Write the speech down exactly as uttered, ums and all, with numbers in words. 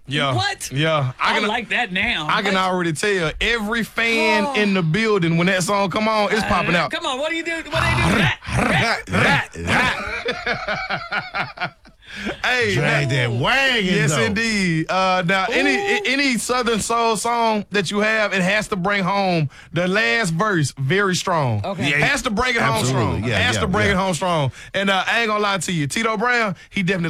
Yeah. What? Yeah. I, can, like that now. I can What? already tell every fan Oh. in the building when that song come on, it's popping Uh, out. Come on, what do you do? What do they do? Hey, Drag that wagon. yes, though. indeed. Uh, now, any Ooh. any Southern soul song that you have, it has to bring home the last verse very strong. Okay. Yeah, has to bring it home absolutely. strong. Yeah, has yeah, to bring yeah. it home strong. And uh, I ain't gonna lie to you, Tito Brown, he definitely.